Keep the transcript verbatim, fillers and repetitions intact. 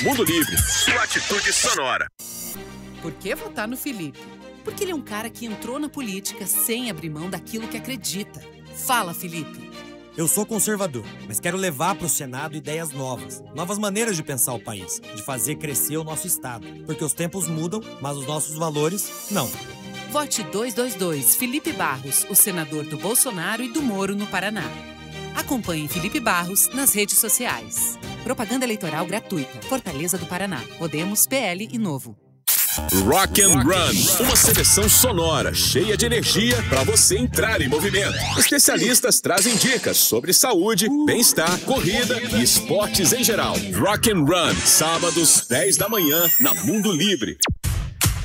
Mundo Livre, sua atitude sonora. Por que votar no Felipe? Porque ele é um cara que entrou na política sem abrir mão daquilo que acredita. Fala, Felipe. Eu sou conservador, mas quero levar para o Senado ideias novas, novas maneiras de pensar o país, de fazer crescer o nosso estado. Porque os tempos mudam, mas os nossos valores, não. Vote dois dois dois, Felipe Barros, o senador do Bolsonaro e do Moro no Paraná. Acompanhe Felipe Barros nas redes sociais. Propaganda eleitoral gratuita. Fortaleza do Paraná. Podemos, P L e Novo. Rock and Run, uma seleção sonora cheia de energia para você entrar em movimento. Especialistas trazem dicas sobre saúde, bem-estar, corrida e esportes em geral. Rock and Run, sábados, dez da manhã, na Mundo Livre.